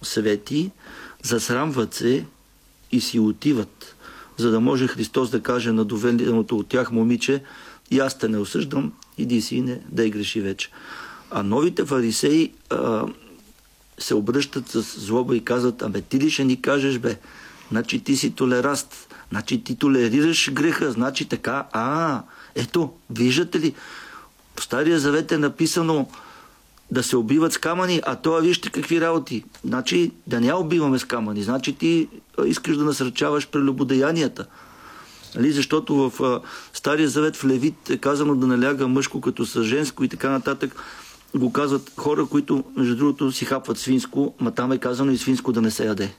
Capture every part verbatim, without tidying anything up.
съвети, засрамват се и си отиват, за да може Христос да каже на доведеното от тях момиче: и аз те не осъждам, иди си, не дай греши вече. А новите фарисеи а, се обръщат с злоба и казват: абе, ти ли ще ни кажеш, бе? Значи ти си толераст, значи ти толерираш греха, значи така. А, ето, виждате ли, в Стария завет е написано да се убиват с камъни, а това вижте какви работи. Значи да не я убиваме с камъни, значи ти искаш да насърчаваш прелюбодеянията. Нали? Защото в а, Стария завет в Левит е казано да наляга мъжко като с женско и така нататък. Го казват хора, които, между другото, си хапват свинско, ма там е казано и свинско да не се яде.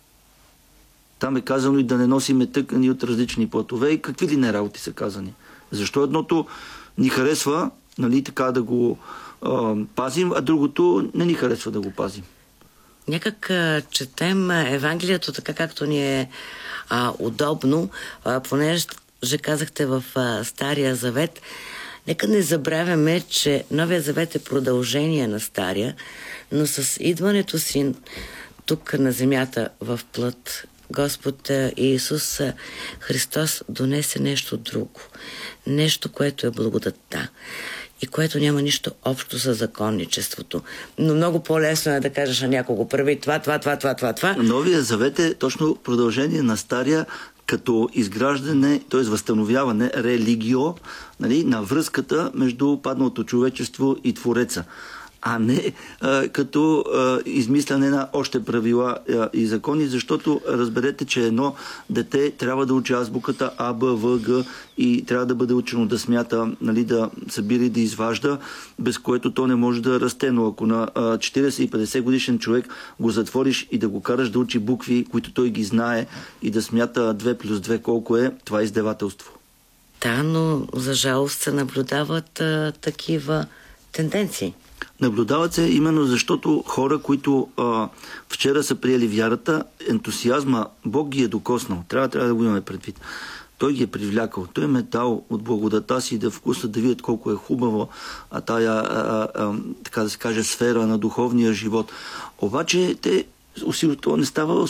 Там е казано и да не носиме тъкани от различни плътове и какви ли не работи са казани. Защо едното ни харесва, нали, така да го а, пазим, а другото не ни харесва да го пазим? Някак а, четем Евангелието така, както ни е а, удобно, а, понеже казахте в а, Стария завет. Нека не забравяме, че Новия завет е продължение на Стария, но с идването си тук на земята в плът, Господ Иисус Христос донесе нещо друго. Нещо, което е благодатта и което няма нищо общо с законничеството. Но много по-лесно е да кажеш на някого: прави това, това, това, това, това, това. Новия завет е точно продължение на Стария, като изграждане, т.е. възстановяване, религио, нали, на връзката между падналото човечество и Твореца, а не а, като а, измисляне на още правила а, и закони, защото разберете, че едно дете трябва да учи азбуката А, Б, В, Г и трябва да бъде учено да смята, нали, да събира и да изважда, без което то не може да расте. Но ако на а, четирийсет и петдесет годишен човек го затвориш и да го караш да учи букви, които той ги знае, и да смята две плюс две колко е, това е издевателство. Да, но за жалост се наблюдават а, такива тенденции. Наблюдават се именно защото хора, които а, вчера са приели вярата, ентусиазма, Бог ги е докоснал. Трябва, трябва да го имаме предвид. Той ги е привлякал. Той им е дал от благодата си да вкусат, да видят колко е хубаво а, тая, а, а, така да се каже, сфера на духовния живот. Обаче те, то не става